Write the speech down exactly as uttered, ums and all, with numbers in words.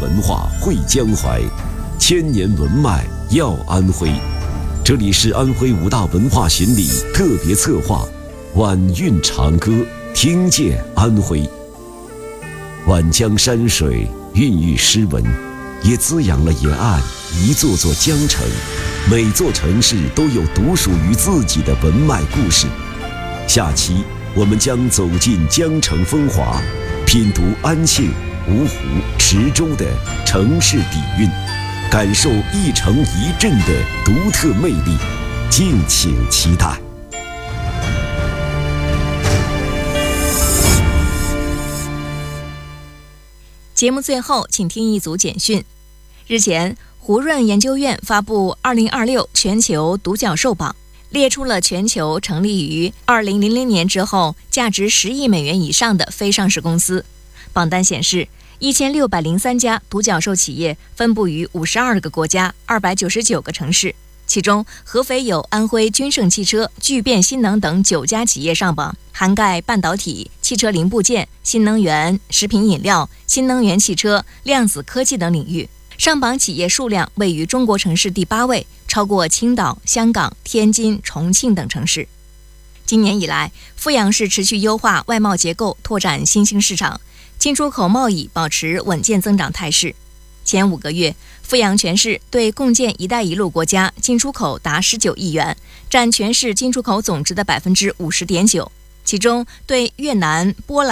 文化汇江淮，千年文脉耀安徽。这里是安徽五大文化巡礼特别策划晚韵长歌，听见安徽。晚江山水孕育诗文，也滋养了沿岸一座座江城。每座城市都有独属于自己的文脉故事。下期我们将走进江城风华，品读安庆、芜湖、池州的城市底蕴，感受一城一镇的独特魅力。敬请期待。 节目最后，请听一组简讯。日前，胡润研究院发布二零二六全球独角兽榜，列出了全球成立于二零零零年之后价值十亿美元以上的非上市公司。榜单显示，一千六百零三家独角兽企业分布于五十二个国家、二百九十九个城市，其中合肥有安徽君盛汽车、聚变新能等九家企业上榜，涵盖半导体、汽车零部件、新能源、食品饮料、新能源汽车、量子科技等领域。上榜企业数量位于中国城市第八位，超过青岛、香港、天津、重庆等城市。今年以来，阜阳市持续优化外贸结构，拓展新兴市场，进出口贸易保持稳健增长态势。前五个月，阜阳全市对共建“一带一路”国家进出口达十九亿元，占全市进出口总值的百分之五十点九。其中，对越南、波兰